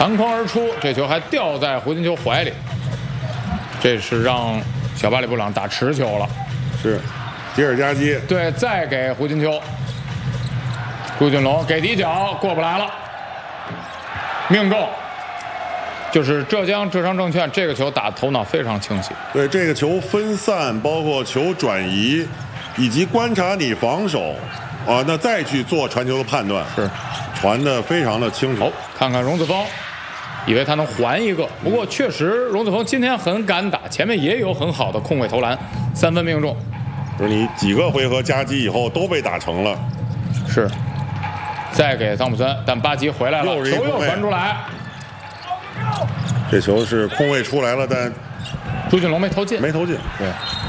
弹框而出，这球还掉在胡金秋怀里，这是让小巴里布朗打持球了。 是，吉尔加基。 对，再给胡金秋，朱俊龙给底角过不来了，命中。就是浙江浙商证券这个球打头脑非常清晰。 对，这个球分散，包括球转移，以及观察你防守，啊，那再去做传球的判断， 是传的非常的清楚。 看看荣子峰，以为他能还一个，不过确实荣子峰今天很敢打，前面也有很好的空位投篮，3分命中。 就是你几个回合夹击以后都被打成了。 是，再给汤普森，但巴吉回来了，球又传出来。 这球是空位出来了，但朱俊龙没投进， 没投进。 对，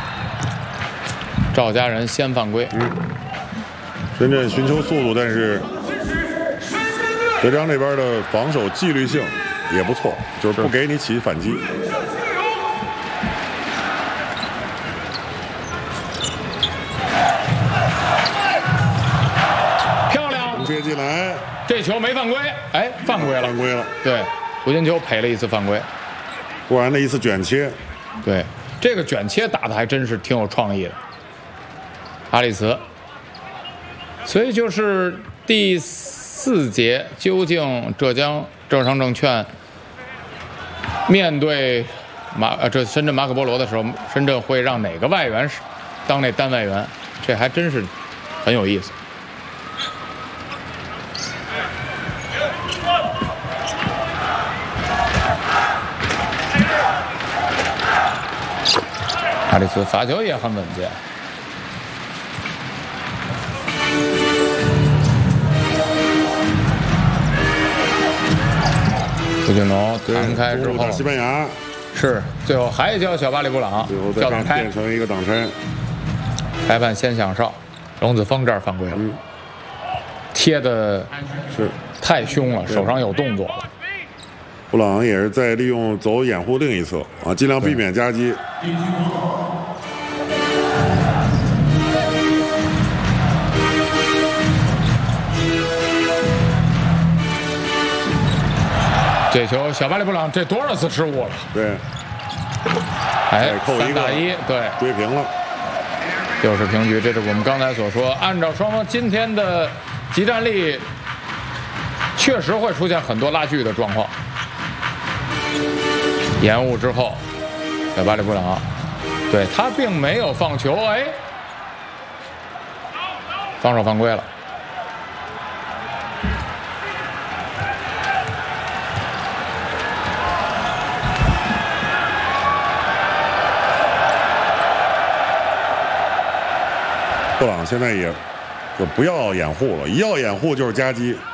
赵家人先犯规。 深圳寻求速度，但是浙江这边的防守纪律性也不错，就是不给你起反击。 漂亮， 接进来， 这球没犯规，哎，犯规了， 犯规了。 对。胡金秋赔了一次犯规， 突然的一次卷切， 对，这个卷切打的还真是挺有创意的。阿里茨，所以就是第4节，究竟浙江浙商证券面对这深圳马可波罗的时候，深圳会让哪个外援当那单外援？这还真是很有意思。阿里斯罚球也很稳健，胡俊龙弹开之后， 西班牙是最后还叫小巴里布朗， 最后叫挡拆， 变成一个挡拆。 裁判先响哨，荣子峰这儿犯规了，贴的是太凶了，手上有动作了。 布朗也是在利用走掩护另一侧啊，尽量避免夹击。 这球小巴里布朗这多少次失误了？ 对， 哎 ，3打 1，对， 追平了， 又是平局。这是我们刚才所说，按照双方今天的集战力，确实会出现很多拉锯的状况。延误之后，小巴里布朗，对他并没有放球，哎，防守犯规了。 布朗现在也就不要掩护了，一要掩护就是夹击。